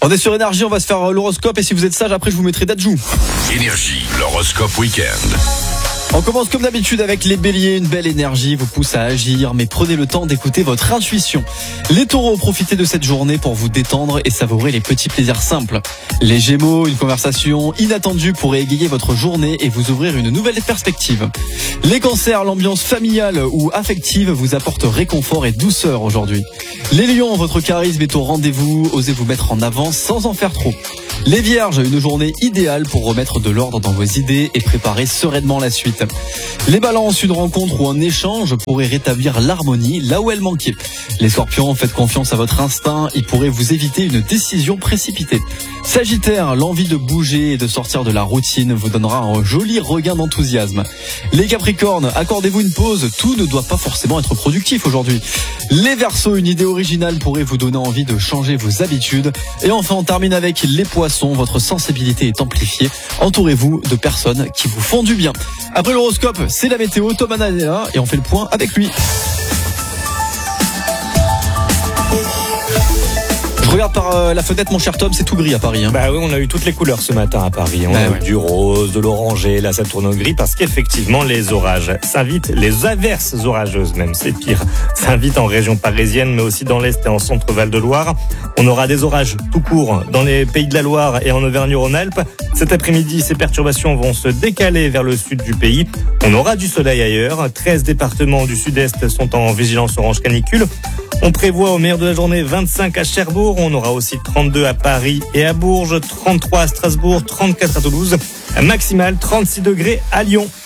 On est sur Énergie, on va se faire l'horoscope et si vous êtes sage, après je vous mettrai d'adjou. Énergie, l'horoscope week-end. On commence comme d'habitude avec les béliers. Une belle énergie vous pousse à agir, mais prenez le temps d'écouter votre intuition. Les taureaux, profitez de cette journée pour vous détendre et savourer les petits plaisirs simples. Les gémeaux, une conversation inattendue pourrait égayer votre journée et vous ouvrir une nouvelle perspective. Les cancers, l'ambiance familiale ou affective vous apporte réconfort et douceur aujourd'hui. Les lions, votre charisme est au rendez-vous, osez vous mettre en avant sans en faire trop. Les vierges, une journée idéale pour remettre de l'ordre dans vos idées et préparer sereinement la suite. Les balances, une rencontre ou un échange pourrait rétablir l'harmonie là où elle manquait. Les scorpions, faites confiance à votre instinct, il pourrait vous éviter une décision précipitée. Sagittaire, l'envie de bouger et de sortir de la routine vous donnera un joli regain d'enthousiasme. Les capricornes, accordez-vous une pause, tout ne doit pas forcément être productif aujourd'hui. Les verseaux, une idée originale pourrait vous donner envie de changer vos habitudes. Et enfin, on termine avec les poissons, votre sensibilité est amplifiée. Entourez-vous de personnes qui vous font du bien. Après l'horoscope, c'est la météo, Thomas Nanella, et on fait le point avec lui. Je regarde par la fenêtre, mon cher Tom, c'est tout gris à Paris. Bah oui, on a eu toutes les couleurs ce matin à Paris. On a eu du rose, de l'orangé, là ça tourne au gris parce qu'effectivement les orages s'invitent, les averses orageuses même, c'est pire, s'invitent en région parisienne mais aussi dans l'Est et en centre Val-de-Loire. On aura des orages tout court dans les pays de la Loire et en Auvergne-Rhône-Alpes. Cet après-midi, ces perturbations vont se décaler vers le sud du pays. On aura du soleil ailleurs. 13 départements du sud-est sont en vigilance orange canicule. On prévoit au meilleur de la journée 25 à Cherbourg. On aura aussi 32 à Paris et à Bourges, 33 à Strasbourg, 34 à Toulouse. Maximal 36 degrés à Lyon.